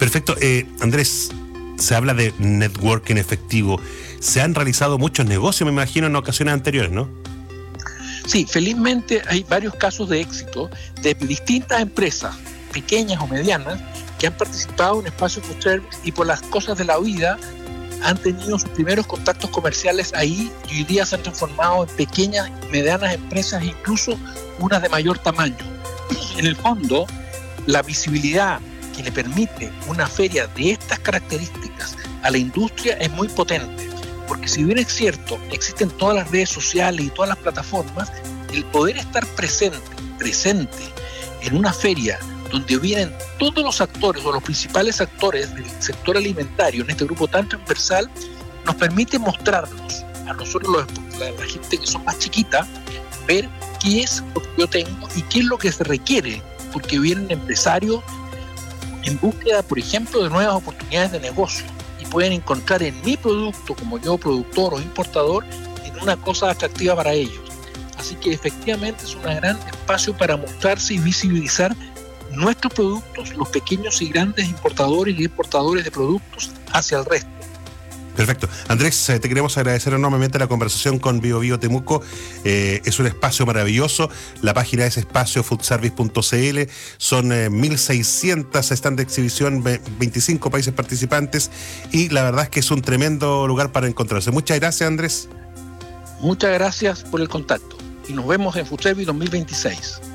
Perfecto. Andrés, se habla de networking efectivo. Se han realizado muchos negocios, me imagino, en ocasiones anteriores, ¿no? Sí, felizmente hay varios casos de éxito de distintas empresas, pequeñas o medianas, que han participado en Espacio Food Service y por las cosas de la vida han tenido sus primeros contactos comerciales ahí y hoy día se han transformado en pequeñas y medianas empresas, incluso unas de mayor tamaño. En el fondo, la visibilidad que le permite una feria de estas características a la industria es muy potente, porque si bien es cierto, existen todas las redes sociales y todas las plataformas, el poder estar presente en una feria donde vienen todos los actores o los principales actores del sector alimentario en este grupo tan transversal, nos permite mostrarnos a nosotros, la gente que son más chiquita, ver qué es lo que yo tengo y qué es lo que se requiere, porque vienen empresarios en búsqueda, por ejemplo, de nuevas oportunidades de negocio y pueden encontrar en mi producto, como yo productor o importador, en una cosa atractiva para ellos. Así que efectivamente es un gran espacio para mostrarse y visibilizar nuestros productos, los pequeños y grandes importadores y exportadores de productos hacia el resto. Perfecto. Andrés, te queremos agradecer enormemente la conversación con BioBio Temuco. Es un espacio maravilloso. La página es espaciofoodservice.cl. Son 1.600 stands de exhibición, 25 países participantes y la verdad es que es un tremendo lugar para encontrarse. Muchas gracias, Andrés. Muchas gracias por el contacto y nos vemos en Food Service 2026.